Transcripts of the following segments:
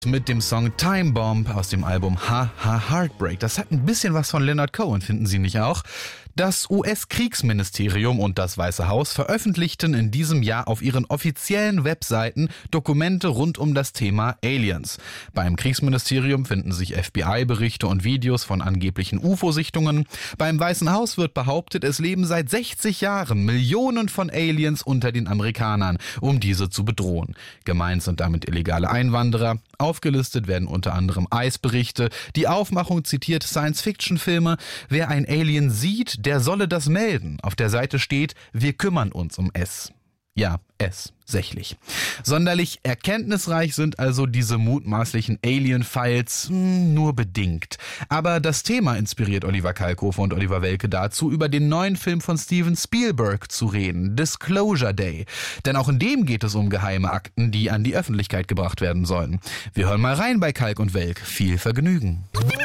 Mit dem Song Time Bomb aus dem Album Ha Ha Heartbreak. Das hat ein bisschen was von Leonard Cohen, finden Sie nicht auch? Das US-Kriegsministerium und das Weiße Haus veröffentlichten in diesem Jahr auf ihren offiziellen Webseiten Dokumente rund um das Thema Aliens. Beim Kriegsministerium finden sich FBI-Berichte und Videos von angeblichen UFO-Sichtungen. Beim Weißen Haus wird behauptet, es leben seit 60 Jahren Millionen von Aliens unter den Amerikanern, um diese zu bedrohen. Gemeint sind damit illegale Einwanderer. Aufgelistet werden unter anderem Eisberichte. Die Aufmachung zitiert Science-Fiction-Filme. Wer ein Alien sieht, der solle das melden. Auf der Seite steht, wir kümmern uns um es. Ja, es, sächlich. Sonderlich erkenntnisreich sind also diese mutmaßlichen Alien-Files nur bedingt. Aber das Thema inspiriert Oliver Kalkofe und Oliver Welke dazu, über den neuen Film von Steven Spielberg zu reden, Disclosure Day. Denn auch in dem geht es um geheime Akten, die an die Öffentlichkeit gebracht werden sollen. Wir hören mal rein bei Kalk und Welk. Viel Vergnügen.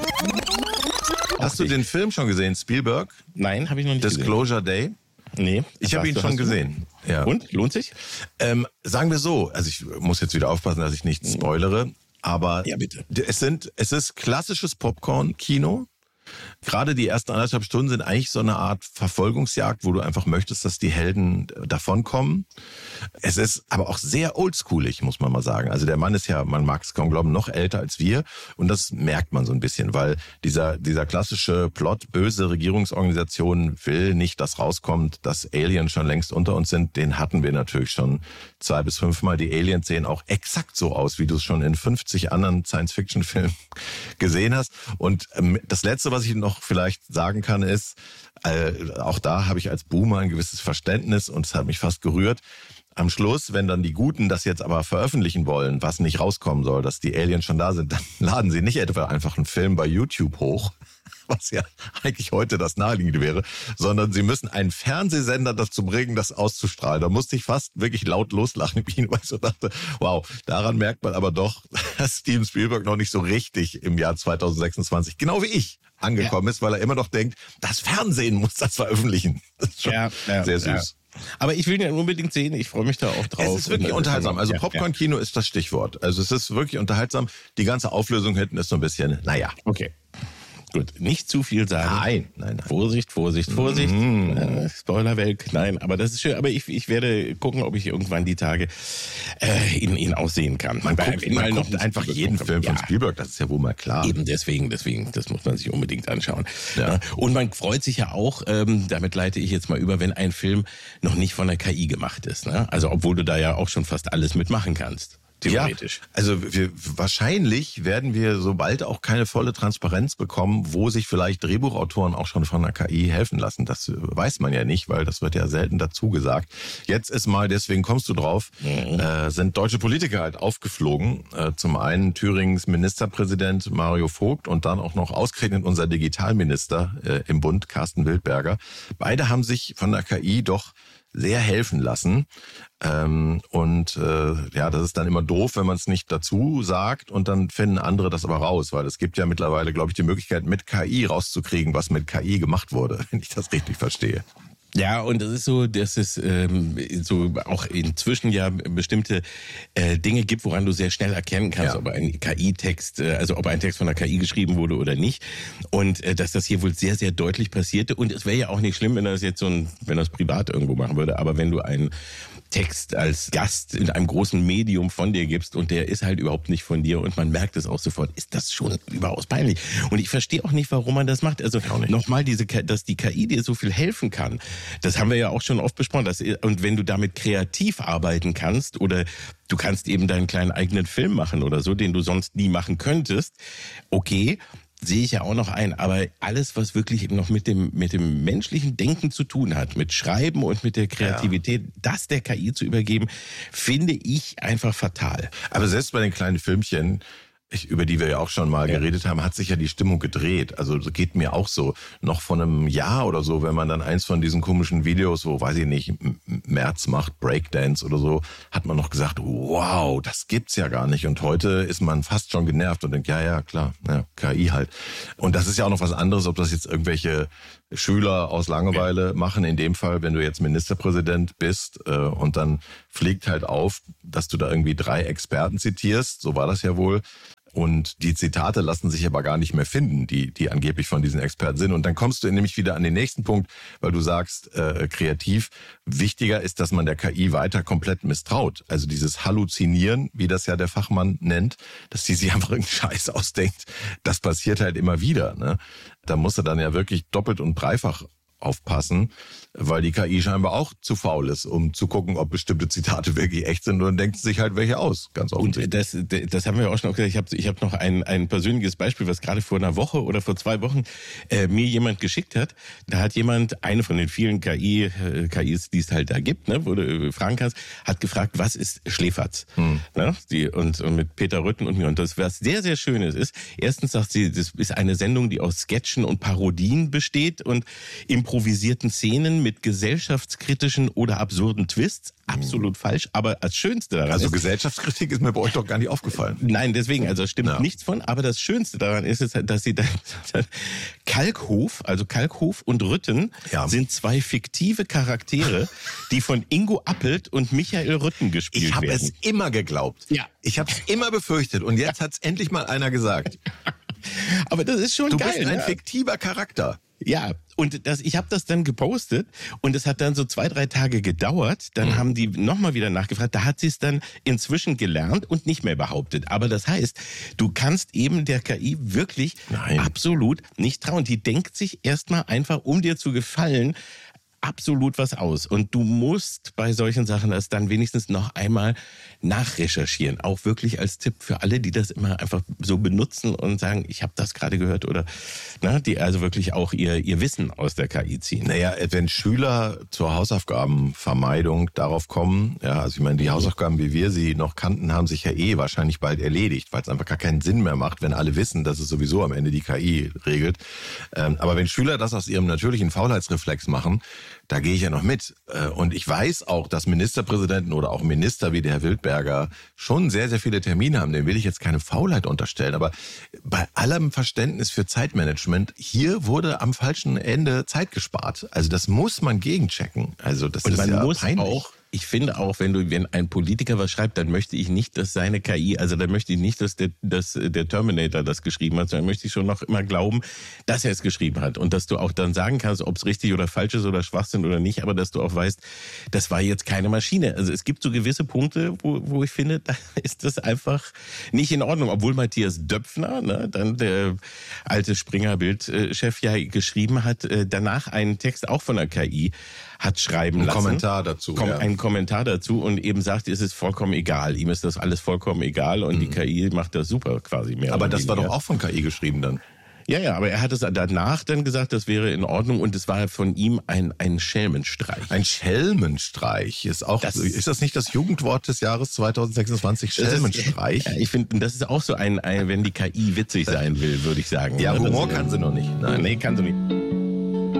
Hast du den Film schon gesehen, Spielberg? Nein, habe ich noch nicht Disclosure Day? Nee. Ich habe ihn schon gesehen. Ja. Und? Lohnt sich? Sagen wir so, also ich muss jetzt wieder aufpassen, dass ich nichts spoilere, aber ja, bitte. Es ist klassisches Popcorn-Kino. Gerade die ersten 1,5 Stunden sind eigentlich so eine Art Verfolgungsjagd, wo du einfach möchtest, dass die Helden davonkommen. Es ist aber auch sehr oldschoolig, muss man mal sagen. Also der Mann ist ja, man mag es kaum glauben, noch älter als wir. Und das merkt man so ein bisschen, weil dieser klassische Plot, böse Regierungsorganisation will nicht, dass rauskommt, dass Aliens schon längst unter uns sind. Den hatten wir natürlich schon 2 bis 5 Mal. Die Aliens sehen auch exakt so aus, wie du es schon in 50 anderen Science-Fiction-Filmen gesehen hast. Und das Letzte, was ich noch vielleicht sagen kann, ist, auch da habe ich als Boomer ein gewisses Verständnis und es hat mich fast gerührt. Am Schluss, wenn dann die Guten das jetzt aber veröffentlichen wollen, was nicht rauskommen soll, dass die Aliens schon da sind, dann laden sie nicht etwa einfach einen Film bei YouTube hoch, was ja eigentlich heute das Naheliegende wäre, sondern sie müssen einen Fernsehsender dazu bringen, das auszustrahlen. Da musste ich fast wirklich laut loslachen, weil ich so dachte, wow, daran merkt man aber doch, dass Steven Spielberg noch nicht so richtig im Jahr 2026, genau wie ich, angekommen ist, weil er immer noch denkt, das Fernsehen muss das veröffentlichen. Das ist schon sehr süß. Ja. Aber ich will ihn ja unbedingt sehen, ich freue mich da auch drauf. Es ist wirklich unterhaltsam. Also Popcorn-Kino ist das Stichwort. Also es ist wirklich unterhaltsam. Die ganze Auflösung hinten ist so ein bisschen, naja. Okay. Gut, nicht zu viel sagen. Nein. Vorsicht. Spoilerwelk, nein, aber das ist schön. Aber ich werde gucken, ob ich irgendwann die Tage ihn aussehen kann. Man guckt einfach jeden Film von Spielberg, das ist ja wohl mal klar. Eben deswegen, das muss man sich unbedingt anschauen. Ja. Und man freut sich ja auch, damit leite ich jetzt mal über, wenn ein Film noch nicht von der KI gemacht ist. Ne? Also obwohl du da ja auch schon fast alles mitmachen kannst. Theoretisch. Ja, also wahrscheinlich werden wir so bald auch keine volle Transparenz bekommen, wo sich vielleicht Drehbuchautoren auch schon von der KI helfen lassen. Das weiß man ja nicht, weil das wird ja selten dazu gesagt. Jetzt ist mal, deswegen kommst du drauf, sind deutsche Politiker halt aufgeflogen. Zum einen Thüringens Ministerpräsident Mario Vogt und dann auch noch ausgerechnet unser Digitalminister im Bund, Carsten Wildberger. Beide haben sich von der KI doch sehr helfen lassen. Das ist dann immer doof, wenn man es nicht dazu sagt und dann finden andere das aber raus, weil es gibt ja mittlerweile, glaube ich, die Möglichkeit, mit KI rauszukriegen, was mit KI gemacht wurde, wenn ich das richtig verstehe. Ja, und das ist so, dass es so auch inzwischen ja bestimmte Dinge gibt, woran du sehr schnell erkennen kannst, ob ein KI-Text, also ob ein Text von der KI geschrieben wurde oder nicht. Und dass das hier wohl sehr, sehr deutlich passierte. Und es wäre ja auch nicht schlimm, wenn das jetzt wenn das privat irgendwo machen würde, aber wenn du einen Text als Gast in einem großen Medium von dir gibst und der ist halt überhaupt nicht von dir und man merkt es auch sofort, ist das schon überaus peinlich. Und ich verstehe auch nicht, warum man das macht. Also nochmal, dass die KI dir so viel helfen kann, das haben wir ja auch schon oft besprochen. Und wenn du damit kreativ arbeiten kannst oder du kannst eben deinen kleinen eigenen Film machen oder so, den du sonst nie machen könntest, okay, sehe ich ja auch noch ein, aber alles, was wirklich noch mit dem menschlichen Denken zu tun hat, mit Schreiben und mit der Kreativität, das der KI zu übergeben, finde ich einfach fatal. Aber selbst bei den kleinen Filmchen, über die wir ja auch schon mal geredet haben, hat sich ja die Stimmung gedreht. Also geht mir auch so. Noch vor einem Jahr oder so, wenn man dann eins von diesen komischen Videos, wo, weiß ich nicht, Merz macht Breakdance oder so, hat man noch gesagt, wow, das gibt's ja gar nicht. Und heute ist man fast schon genervt und denkt, ja, klar, ja, KI halt. Und das ist ja auch noch was anderes, ob das jetzt irgendwelche Schüler aus Langeweile machen. In dem Fall, wenn du jetzt Ministerpräsident bist und dann fliegt halt auf, dass du da irgendwie 3 Experten zitierst, so war das ja wohl. Und die Zitate lassen sich aber gar nicht mehr finden, die angeblich von diesen Experten sind. Und dann kommst du nämlich wieder an den nächsten Punkt, weil du sagst, kreativ, wichtiger ist, dass man der KI weiter komplett misstraut. Also dieses Halluzinieren, wie das ja der Fachmann nennt, dass die sich einfach irgendeinen Scheiß ausdenkt, das passiert halt immer wieder. Ne? Da musst du dann ja wirklich doppelt und dreifach aufpassen, weil die KI scheinbar auch zu faul ist, um zu gucken, ob bestimmte Zitate wirklich echt sind, und dann denkt sich halt welche aus, ganz offensichtlich. Und das haben wir auch schon gesagt. Ich hab noch ein persönliches Beispiel, was gerade vor einer Woche oder vor 2 Wochen mir jemand geschickt hat. Da hat jemand, eine von den vielen KIs, die es halt da gibt, ne, wo du fragen kannst, hat gefragt, was ist Schläferz? Ne, und mit Peter Rütten und mir. Und das, was sehr, sehr Schönes ist, erstens sagt sie, das ist eine Sendung, die aus Sketchen und Parodien besteht und improvisierten Szenen mit gesellschaftskritischen oder absurden Twists. Absolut falsch, aber das Schönste daran Also Gesellschaftskritik ist mir bei euch doch gar nicht aufgefallen. Nein, deswegen, also stimmt nichts von, aber das Schönste daran ist, dass sie dann Kalkhof und Rütten sind 2 fiktive Charaktere, die von Ingo Appelt und Michael Rütten gespielt werden. Ich habe es immer geglaubt. Ja. Ich habe es immer befürchtet und jetzt hat's endlich mal einer gesagt. Aber das ist schon geil. Du bist ein fiktiver Charakter. Ja, und ich habe das dann gepostet und es hat dann so 2, 3 Tage gedauert. Dann haben die nochmal wieder nachgefragt. Da hat sie es dann inzwischen gelernt und nicht mehr behauptet. Aber das heißt, du kannst eben der KI wirklich absolut nicht trauen. Die denkt sich erstmal einfach, um dir zu gefallen, absolut was aus. Und du musst bei solchen Sachen das dann wenigstens noch einmal nachrecherchieren. Auch wirklich als Tipp für alle, die das immer einfach so benutzen und sagen, ich habe das gerade gehört, oder die also wirklich auch ihr Wissen aus der KI ziehen. Naja, wenn Schüler zur Hausaufgabenvermeidung darauf kommen, also ich meine, die Hausaufgaben, wie wir sie noch kannten, haben sich ja wahrscheinlich bald erledigt, weil es einfach gar keinen Sinn mehr macht, wenn alle wissen, dass es sowieso am Ende die KI regelt. Aber wenn Schüler das aus ihrem natürlichen Faulheitsreflex machen, da gehe ich ja noch mit. Und ich weiß auch, dass Ministerpräsidenten oder auch Minister wie der Herr Wildberger schon sehr, sehr viele Termine haben. Dem will ich jetzt keine Faulheit unterstellen. Aber bei allem Verständnis für Zeitmanagement, hier wurde am falschen Ende Zeit gespart. Also das muss man gegenchecken. Also das ist ja peinlich. Ich finde auch, wenn ein Politiker was schreibt, dann möchte ich nicht, dass seine KI, also dann möchte ich nicht, dass der Terminator das geschrieben hat, sondern möchte ich schon noch immer glauben, dass er es geschrieben hat. Und dass du auch dann sagen kannst, ob es richtig oder falsch ist oder Schwachsinn oder nicht, aber dass du auch weißt, das war jetzt keine Maschine. Also es gibt so gewisse Punkte, wo ich finde, da ist das einfach nicht in Ordnung. Obwohl Matthias Döpfner, dann der alte Springer-Bild-Chef, ja geschrieben hat, danach einen Text auch von der KI hat schreiben lassen. Ein Kommentar dazu und eben sagt, es ist vollkommen egal. Ihm ist das alles vollkommen egal und die KI macht das super quasi mehr. Aber das war doch auch von KI geschrieben dann. Ja, aber er hat es danach dann gesagt, das wäre in Ordnung und es war von ihm ein Schelmenstreich. Ein Schelmenstreich ist das nicht das Jugendwort des Jahres 2026? Schelmenstreich? Ich finde, das ist auch so wenn die KI witzig sein will, würde ich sagen. Ja, Humor kann sie noch nicht. Nein, kann sie nicht.